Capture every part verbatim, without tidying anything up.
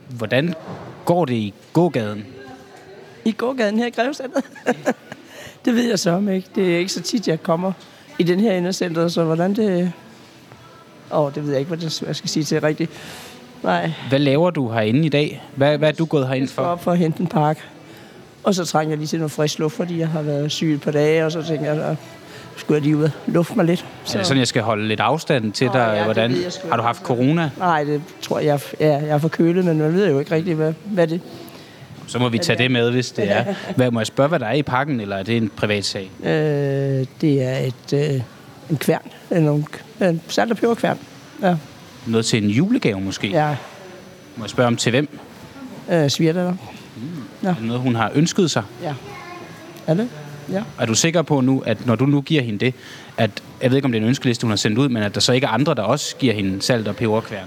Hvordan går det i gågaden? I gågaden her i Grevecentret? Det ved jeg så om ikke. Det er ikke så tit, jeg kommer i den her indercenter, så hvordan det... Åh, oh, det ved jeg ikke, hvad jeg skal sige til rigtigt. Nej. Hvad laver du herinde i dag? Hvad, hvad er du gået herind for? Jeg skal op for at hente en pakke. Og så trænger jeg lige til noget frisk luft, fordi jeg har været syg et par dage, og så tænker jeg, at skulle jeg lige ud og lufte mig lidt. Så. Er det sådan, jeg skal holde lidt afstand til dig? Ja, hvordan? Jeg, har du haft corona? Nej, det tror jeg, jeg, jeg er forkølet, men man ved jo ikke rigtigt, hvad, hvad det Så må vi tage det med, hvis det er. Hvad, må jeg spørge, hvad der er i pakken, eller er det en privat sag? Øh, det er et, øh, en kværn, en, en salt- og peberkværn. Ja. Noget til en julegave måske? Ja. Må jeg spørge om til hvem? Øh, Svigerdatter. Mm. Ja. Er det noget, hun har ønsket sig? Ja. Er det? Ja. Er du sikker på nu, at når du nu giver hende det, at, jeg ved ikke, om det er en ønskeliste, hun har sendt ud, men at der så ikke er andre, der også giver hende salt- og peberkværn?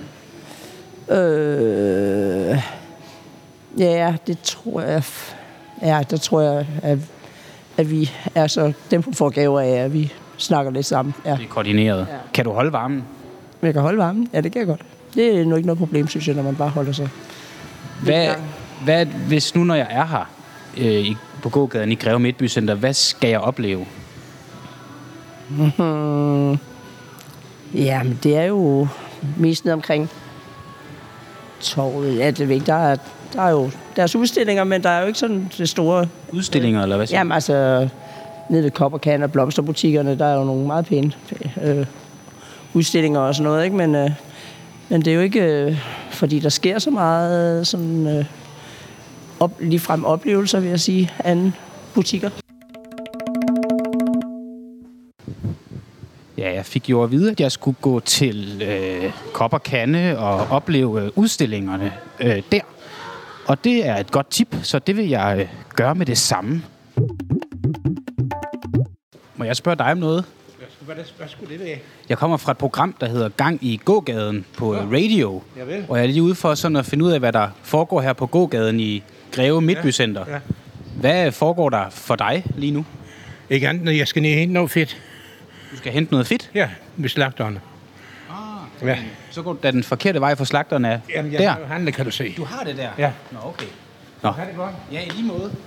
Øh, ja, det tror jeg. Ja, der tror jeg, at, at vi er så... Dem, hun får gaver af, at vi snakker lidt sammen. Ja. Det er koordineret. Ja. Kan du holde varmen? Jeg kan holde varmen? Ja, det kan jeg godt. Det er nok ikke noget problem, synes jeg, når man bare holder sig. Hvad, hvad hvis nu, når jeg er her øh, i, på gågaden i Greve Midtby Center, hvad skal jeg opleve? Mm-hmm. Ja, men det er jo mest ned omkring torvet. Ja, det ved ikke. Der er, der er jo deres udstillinger, men der er jo ikke sådan det store... Udstillinger, eller hvad siger? Jamen altså, nede ved Kop og Kan og blomsterbutikkerne, der er jo nogle meget pæne øh, udstillinger og sådan noget, ikke? Men, øh, men det er jo ikke, øh, fordi der sker så meget sådan, øh, op, ligefrem oplevelser, vil jeg sige, anden butikker. Ja, jeg fik jo at vide, at jeg skulle gå til øh, Kop og Kande og opleve øh, udstillingerne øh, der. Og det er et godt tip, så det vil jeg øh, gøre med det samme. Må jeg spørge dig om noget? Hvad, hvad skulle det være? Jeg kommer fra et program, der hedder Gang i gågaden på ja. radio. Javel. Og jeg er lige ude for sådan at finde ud af, hvad der foregår her på gågaden i Greve Midtby Center. Ja. Ja. Hvad foregår der for dig lige nu? Ikke andet, når jeg skal ned og hente noget fedt. Du skal hente noget fedt? Ja, ved slagterne. Ah, ja. Så går der den forkerte vej for slagterne af. Jamen, jeg der. har handlet, kan du se. Du har det der? Ja. Nå, okay. Nå. Har det godt? Ja, i lige måde.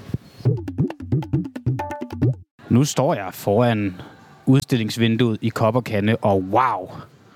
Nu står jeg foran udstillingsvinduet i Kop og Kande, og wow!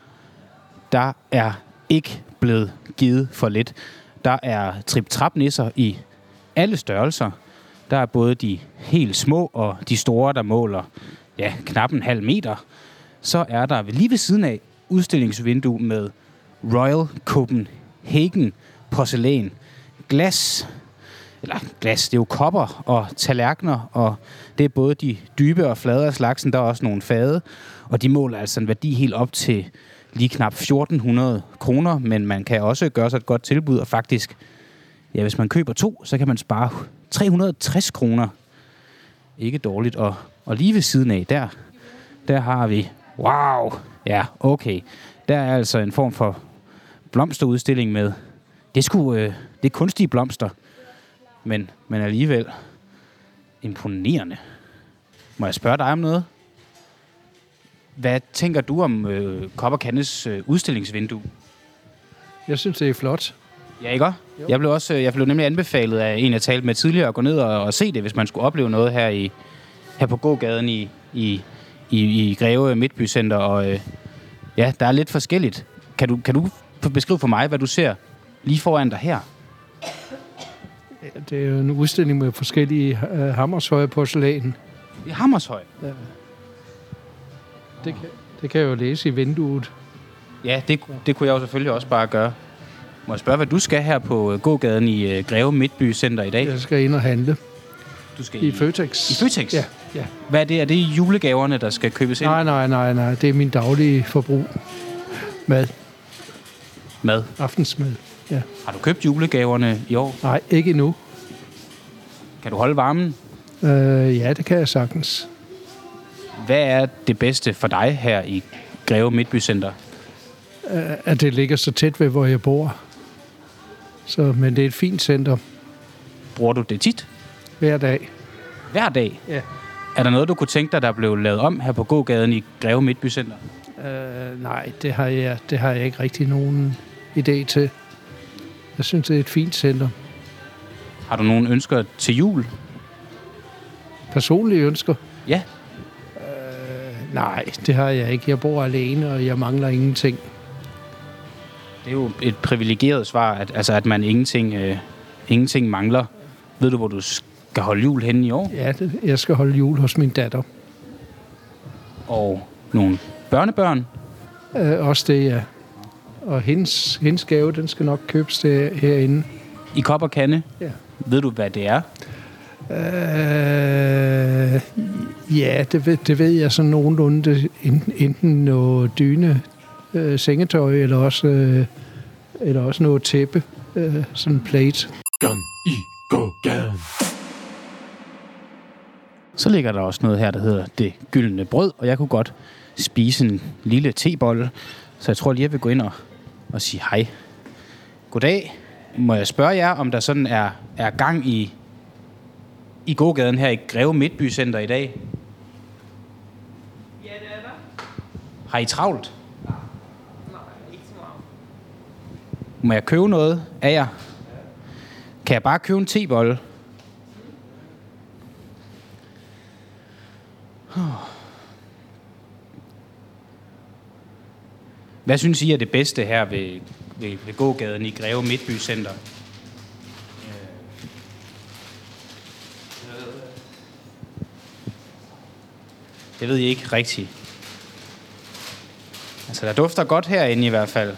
Der er ikke blevet givet for lidt. Der er trip-trap-nisser i alle størrelser. Der er både de helt små og de store, der måler ja, knap en halv meter. Så er der lige ved siden af udstillingsvindue med Royal Copenhagen porcelæn. Glas, eller glas, det er jo kopper og tallerkener, og det er både de dybe og flade af slagsen. Der er også nogle fade, og de måler altså en værdi helt op til lige knap fjorten hundrede kroner, men man kan også gøre sig et godt tilbud, og faktisk, ja, hvis man køber to, så kan man spare tre hundrede og tres kroner. Ikke dårligt, og, og lige ved siden af, der, der har vi, wow, ja, okay, der er altså en form for blomsterudstilling med, det er sgu, øh, det er kunstige blomster, men, men alligevel imponerende. Må jeg spørge dig om noget? Hvad tænker du om øh, Kop og Kandes øh, udstillingsvindue? Jeg synes, det er flot. Ja, ikke også? Jeg blev også, jeg blev nemlig anbefalet af en, jeg talte med tidligere, at gå ned og, og se det, hvis man skulle opleve noget her i her på gågaden i, i, i, i Greve Midtby Center. Og øh, ja, der er lidt forskelligt. Kan du, kan du beskrive for mig, hvad du ser lige foran dig her? Det er jo en udstilling med forskellige uh, Hammershøj porcelæn. Det er Hammershøj? Ja. Det kan, det kan jeg jo læse i vinduet. Ja, det, det kunne jeg jo selvfølgelig også bare gøre. Må jeg spørge, hvad du skal her på gågaden i uh, Greve Midtby Center i dag? Jeg skal ind og handle. Du skal I, i Føtex. I Føtex? Ja, ja. Hvad er det? Er det julegaverne, der skal købes ind? Nej, nej, nej, nej. Det er min daglige forbrug. Mad. Mad? Aftensmad, ja. Har du købt julegaverne i år? Nej, ikke endnu. Kan du holde varmen? Øh, ja, det kan jeg sagtens. Hvad er det bedste for dig her i Greve Midtby Center? Øh, at det ligger så tæt ved, hvor jeg bor. Så, men det er et fint center. Bruger du det tit? Hver dag. Hver dag? Ja. Er der noget, du kunne tænke dig, der blev lavet om her på gågaden i Greve Midtby Center? Øh, nej, det har, jeg, det har jeg ikke rigtig nogen idé til. Jeg synes, det er et fint center. Har du nogle ønsker til jul? Personlige ønsker? Ja. Øh, nej, det har jeg ikke. Jeg bor alene, og jeg mangler ingenting. Det er jo et privilegeret svar, at, altså, at man ingenting, øh, ingenting mangler. Ved du, hvor du skal holde jul henne i år? Ja, det, jeg skal holde jul hos min datter. Og nogle børnebørn? Øh, også det, ja. Og hendes, hendes gave, den skal nok købes der, herinde. I kop og kande? Ja. Ved du, hvad det er? Øh, ja, det ved, det ved jeg sådan nogenlunde. Enten, enten noget dyne, øh, sengetøj, eller også, øh, eller også noget tæppe. Øh, sådan en plate. Gang i gågaden. Så ligger der også noget her, der hedder det gyldne brød, og jeg kunne godt spise en lille tebolle, så jeg tror lige, jeg vil gå ind og, og sige hej. Goddag. Må jeg spørge jer, om der sådan er, er gang i, i gågaden her i Greve Midtby Center i dag? Ja, det er der. Har I travlt? Nej, ikke så meget. Må jeg købe noget af jer? Kan jeg bare købe en tebolle? Hvad synes I er det bedste her ved, ved, ved gågaden i Greve Midtby Center? Det ved I ikke rigtigt. Altså, der dufter godt herinde i hvert fald.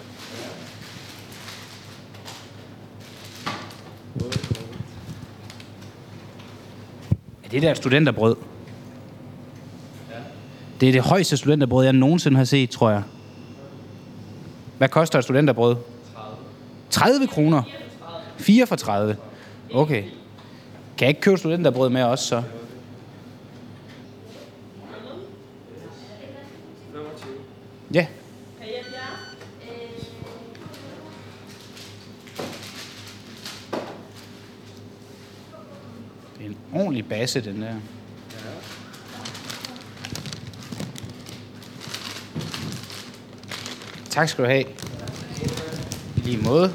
Er det der et studenterbrød? Det er det højeste studenterbrød, jeg nogensinde har set, tror jeg. Hvad koster et studenterbrød? tredive kroner? fire for tredive. Okay. Kan jeg ikke købe studenterbrød med os, så? Ja. Det er en ordentlig basse, den der. Tak skal du have. I lige måde.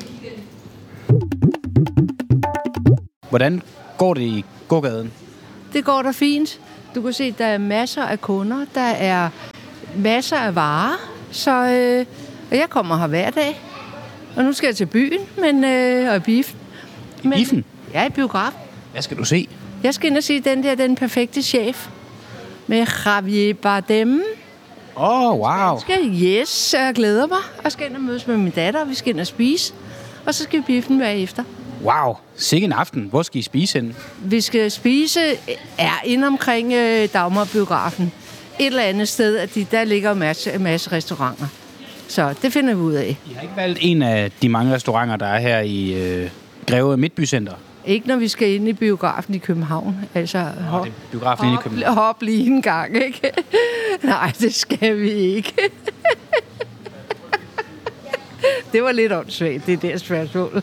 Hvordan går det i gågaden? Det går da fint. Du kan se, der er masser af kunder. Der er masser af varer. Så øh, og jeg kommer her hver dag. Og nu skal jeg til byen, men, øh, og i biffen. I biffen? Ja, i biograf. Hvad skal du se? Jeg skal ind og se den der, Den Perfekte Chef. Med Javier Bardem. Åh, oh, wow. Skal yes, jeg glæder mig. Jeg skal ind og mødes med min datter, og vi skal ind og spise. Og så skal vi biffen bagefter. Wow. Sikke en aften. Hvor skal I spise henne? Vi skal spise er inde omkring øh, Dagmar-biografen. Et eller andet sted, at de, der ligger en masse, en masse restauranter. Så det finder vi ud af. I har ikke valgt en af de mange restauranter, der er her i øh, Greve Midtby Center? Ikke når vi skal ind i biografen i København. Altså, Nå, det er biografen inde i København. Hop lige en gang, ikke? Nej, det skal vi ikke. Det var lidt åndssvagt, det der spørgsmål.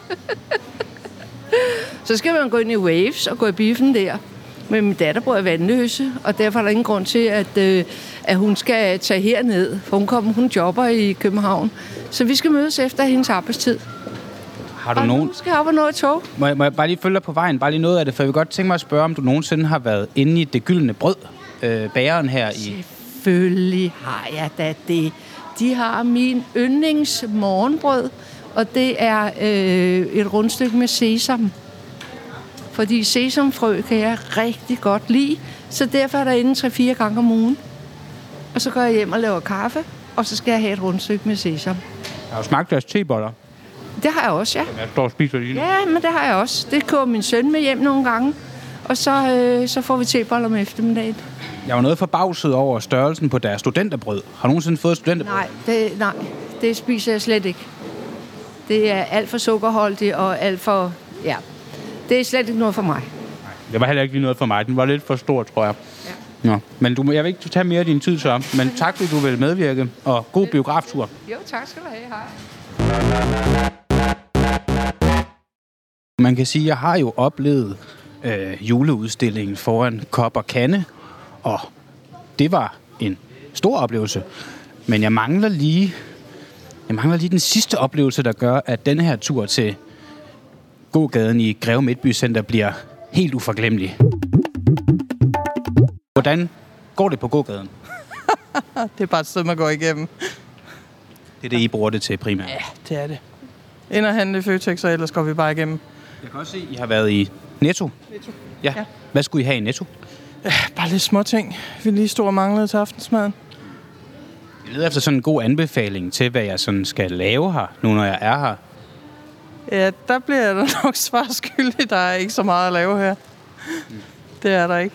Så skal man gå ind i Waves og gå i biffen der. Men min datter bor i Vandløse, og derfor er der ingen grund til, at, øh, at hun skal tage herned. For hun, kommer, hun jobber i København. Så vi skal mødes efter hendes arbejdstid. Har du og nogen... nu skal jeg op og nå et tog. Må jeg, må jeg bare lige følge dig på vejen, bare lige noget af det, for jeg vil godt tænke mig at spørge, om du nogensinde har været inde i det gyldne brød, øh, bageren her i... Selvfølgelig har jeg da det. De har min yndlings morgenbrød, og det er øh, et rundstykke med sesam. Fordi sesamfrø kan jeg rigtig godt lide, så derfor er der inde tre-fire gange om ugen. Og så går jeg hjem og laver kaffe, og så skal jeg have et rundstykke med sesam. Har du smagt deres teboller? Det har jeg også, ja. Jeg står og spiser lige nu. Ja, men det har jeg også. Det kører min søn med hjem nogle gange, og så, øh, så får vi teboller om eftermiddagen. Jeg var noget forbavset over størrelsen på deres studenterbrød. Har du nogensinde fået studenterbrød? Nej, det, nej, det spiser jeg slet ikke. Det er alt for sukkerholdigt og alt for... Ja, det er slet ikke noget for mig. Nej, det var heller ikke lige noget for mig. Den var lidt for stor, tror jeg. Ja. Nå, men du, jeg vil ikke tage mere af din tid så. Men tak, fordi du vil medvirke, og god biograftur. Jo, tak skal du have. Hej. Man kan sige, at jeg har jo oplevet øh, juleudstillingen foran Kop og Kande, og det var en stor oplevelse. Men jeg mangler lige, jeg mangler lige den sidste oplevelse, der gør, at denne her tur til gågaden i Greve Midtby Center bliver helt uforglemmelig. Hvordan går det på gågaden? Det er bare et sted, man går igennem. Det er det, I bruger det til primært. Ja, det er det. Ind og handle i Føtex, og ellers går vi bare igennem. Jeg kan også se, at I har været i Netto. Netto. Ja. Ja. Hvad skulle I have i Netto? Ja, bare lidt små ting. Vi lige stod og manglede til aftensmaden. Jeg leder efter sådan en god anbefaling til, hvad jeg sådan skal lave her, nu når jeg er her. Ja, der bliver jeg da nok svar skyldig. Der er ikke så meget at lave her. Mm. Det er der ikke.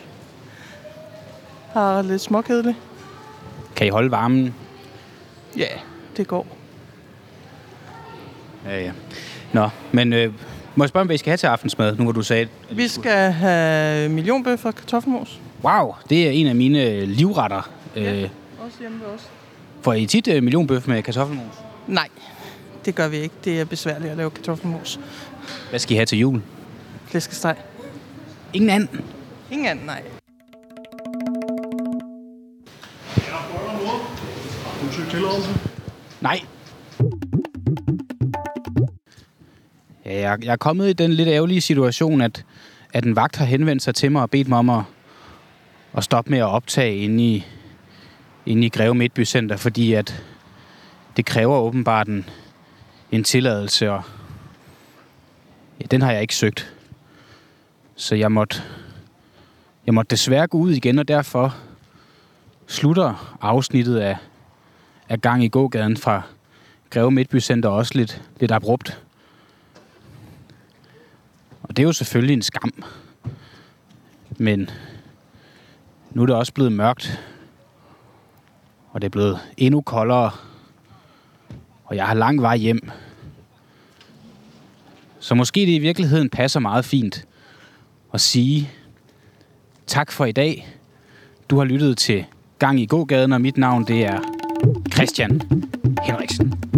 Har lidt småkedeligt. Kan I holde varmen? Ja, det går. Ja, ja. Nå, men øh, må jeg spørge, hvad I skal have til aftensmad, nu hvor du sagde... Vi skal have millionbøf og kartoffelmos. Wow, det er en af mine livretter. Ja, øh, også hjemme ved os. får I tit øh, millionbøf med kartoffelmos? Nej, det gør vi ikke. Det er besværligt at lave kartoffelmos. Hvad skal I have til jul? Flæskesteg. Ingen anden. Ingen anden, nej. Nej. Ja, jeg, jeg er kommet i den lidt ærgerlige situation, at, at en vagt har henvendt sig til mig og bedt mig om at, at stoppe med at optage inde i, inde i Greve Midtby Center, fordi at det kræver åbenbart en, en tilladelse, og ja, den har jeg ikke søgt. Så jeg måtte, jeg måtte desværre gå ud igen, og derfor slutter afsnittet af, af Gang i gågaden fra Greve Midtby Center også lidt, lidt abrupt. Og det er jo selvfølgelig en skam. Men nu er det også blevet mørkt. Og det er blevet endnu koldere. Og jeg har lang vej hjem. Så måske det i virkeligheden passer meget fint at sige tak for i dag. Du har lyttet til Gang i gågaden, og mit navn det er Christian Henriksen.